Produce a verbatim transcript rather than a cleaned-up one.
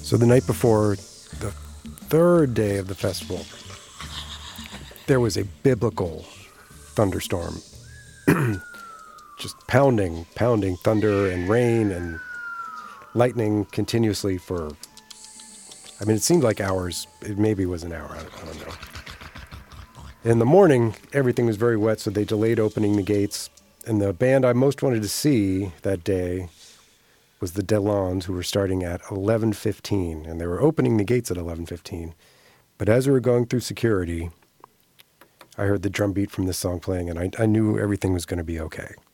So the night before the third day of the festival, there was a biblical thunderstorm. Just pounding, pounding thunder and rain and lightning continuously for, I mean, it seemed like hours. It maybe was an hour. I don't, I don't know. In the morning, everything was very wet, so they delayed opening the gates. And the band I most wanted to see that day was the Delons, who were starting at eleven fifteen. And they were opening the gates at eleven fifteen. But as we were going through security, I heard the drum beat from this song playing, and I, I knew everything was going to be okay.